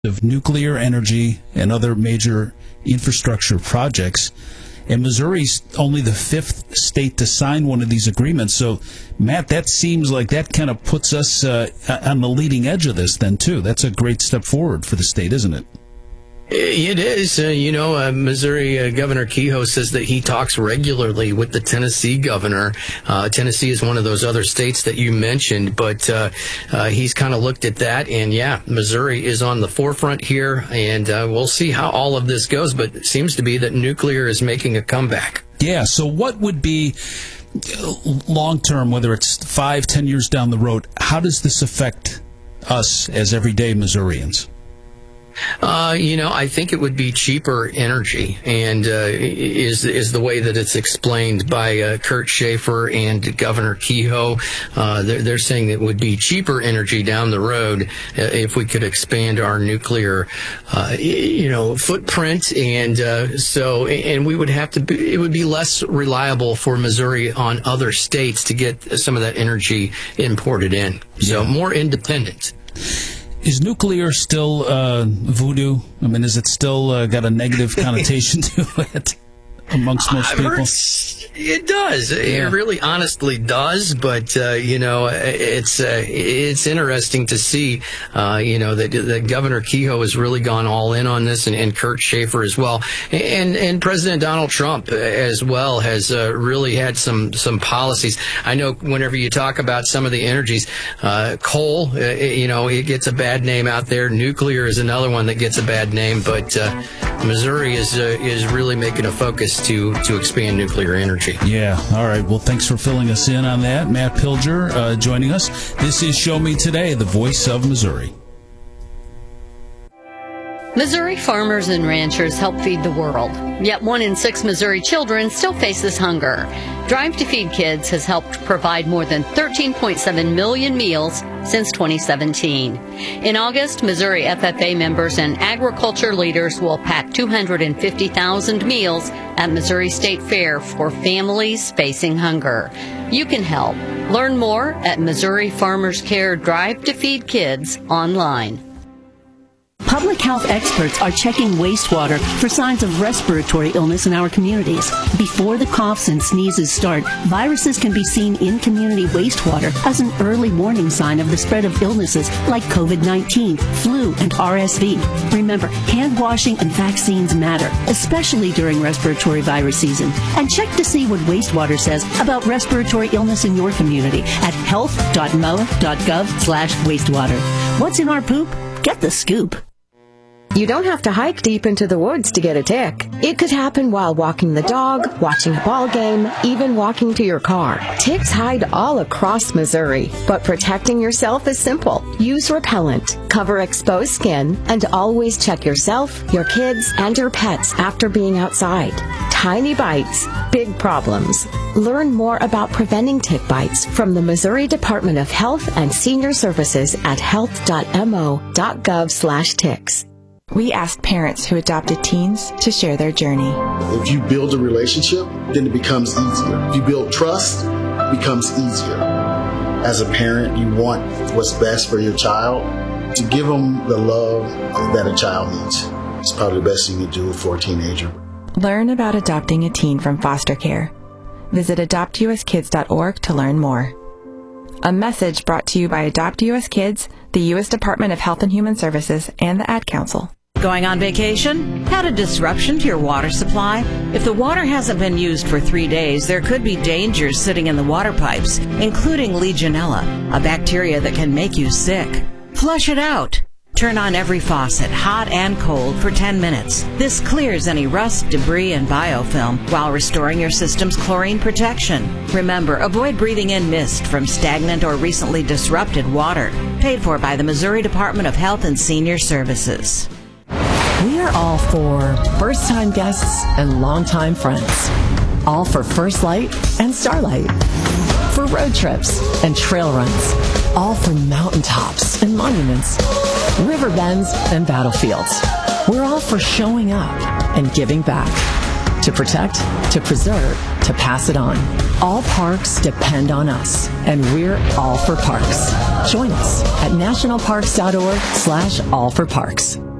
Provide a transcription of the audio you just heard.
of nuclear energy and other major infrastructure projects. And Missouri's only the fifth state to sign one of these agreements. So, Matt, that seems like that kind of puts us on the leading edge of this then, too. That's a great step forward for the state, isn't it? It is. Missouri Governor Kehoe says that he talks regularly with the Tennessee governor. Tennessee is one of those other states that you mentioned, but he's kind of looked at that. And, Missouri is on the forefront here, and we'll see how all of this goes. But it seems to be that nuclear is making a comeback. Yeah, so what would be long-term, whether it's 5-10 years down the road, how does this affect us as everyday Missourians? I think it would be cheaper energy, and is the way that it's explained by Kurt Schaefer and Governor Kehoe. They're saying it would be cheaper energy down the road if we could expand our nuclear, footprint, and we would have to. It would be less reliable for Missouri on other states to get some of that energy imported in. So more independent. Is nuclear still voodoo? I mean, is it still got a negative connotation to it amongst most people? It does. It really honestly does. But, it's interesting to see, that Governor Kehoe has really gone all in on this, and Kurt Schaefer as well. And President Donald Trump as well has really had some policies. I know whenever you talk about some of the energies, coal, it gets a bad name out there. Nuclear is another one that gets a bad name. But Missouri is really making a focus to expand nuclear energy. Yeah. All right. Well, thanks for filling us in on that. Matt Pilger joining us. This is Show Me Today, the voice of Missouri. Missouri farmers and ranchers help feed the world. Yet 1 in 6 Missouri children still faces hunger. Drive to Feed Kids has helped provide more than 13.7 million meals since 2017. In August, Missouri FFA members and agriculture leaders will pack 250,000 meals at Missouri State Fair for families facing hunger. You can help. Learn more at Missouri Farmers Care Drive to Feed Kids online. Public health experts are checking wastewater for signs of respiratory illness in our communities. Before the coughs and sneezes start, viruses can be seen in community wastewater as an early warning sign of the spread of illnesses like COVID-19, flu, and RSV. Remember, hand washing and vaccines matter, especially during respiratory virus season. And check to see what wastewater says about respiratory illness in your community at health.moa.gov/wastewater. What's in our poop? Get the scoop. You don't have to hike deep into the woods to get a tick. It could happen while walking the dog, watching a ball game, even walking to your car. Ticks hide all across Missouri, but protecting yourself is simple. Use repellent, cover exposed skin, and always check yourself, your kids, and your pets after being outside. Tiny bites, big problems. Learn more about preventing tick bites from the Missouri Department of Health and Senior Services at health.mo.gov/ticks. We asked parents who adopted teens to share their journey. If you build a relationship, then it becomes easier. If you build trust, it becomes easier. As a parent, you want what's best for your child. To give them the love that a child needs. It's probably the best thing you do for a teenager. Learn about adopting a teen from foster care. Visit adoptuskids.org to learn more. A message brought to you by Adopt US Kids, the U.S. Department of Health and Human Services, and the Ad Council. Going on vacation? Had a disruption to your water supply? If the water hasn't been used for 3 days, there could be dangers sitting in the water pipes, including Legionella, a bacteria that can make you sick. Flush it out. Turn on every faucet, hot and cold, for 10 minutes. This clears any rust, debris, and biofilm while restoring your system's chlorine protection. Remember, avoid breathing in mist from stagnant or recently disrupted water. Paid for by the Missouri Department of Health and Senior Services. We are all for first-time guests and longtime friends. All for First Light and Starlight. For road trips and trail runs. All for mountaintops and monuments. River bends and battlefields. We're all for showing up and giving back. to protect, to preserve, to pass it on. All parks depend on us, and we're all for parks. Join us at nationalparks.org/allforparks.